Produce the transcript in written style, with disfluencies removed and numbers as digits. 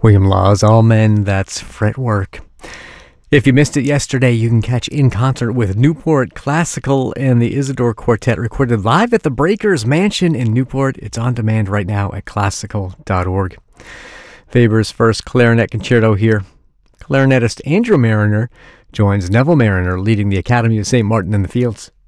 William Law's All Men, that's Fretwork. If you missed it yesterday, you can catch In Concert with Newport Classical and the Isidore Quartet recorded live at the Breakers Mansion in Newport. It's on demand right now at classical.org. Weber's first clarinet concerto here. Clarinetist Andrew Marriner joins Neville Marriner leading the Academy of St. Martin in the Fields.